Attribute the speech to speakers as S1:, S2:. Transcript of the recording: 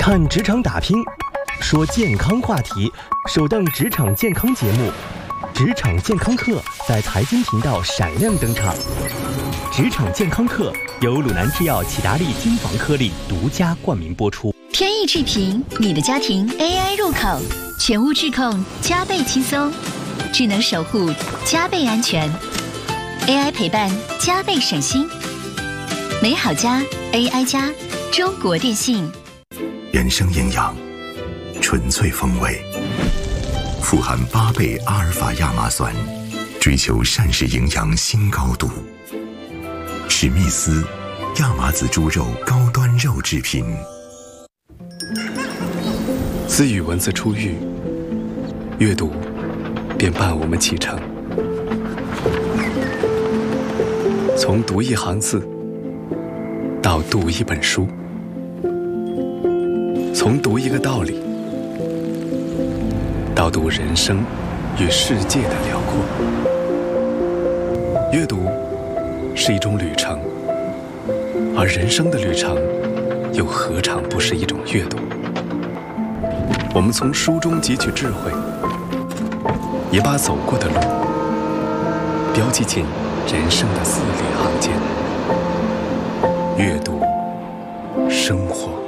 S1: 看职场打拼，说健康话题，首档职场健康节目《职场健康课》在财经频道闪亮登场。职场健康课由鲁南制药启达利金防颗粒独家冠名播出。
S2: 天意智频，你的家庭 AI 入口，全屋智控加倍轻松，智能守护加倍安全， AI 陪伴加倍省心。美好家 AI 家，中国电信。
S3: 原生营养，纯粹风味，富含8倍阿尔法亚麻酸，追求膳食营养新高度。史密斯亚麻籽猪肉高端肉制品。
S4: 自与文字初遇，阅读便伴我们启程。从读一行字到读一本书，从读一个道理到读人生与世界的辽阔。阅读是一种旅程，而人生的旅程又何尝不是一种阅读？我们从书中汲取智慧，也把走过的路标记进人生的字里行间。阅读，生活。